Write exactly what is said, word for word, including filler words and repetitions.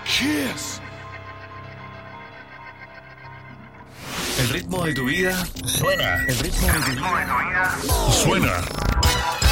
Kiss. El ritmo de tu vida suena. El ritmo de tu vida Suena.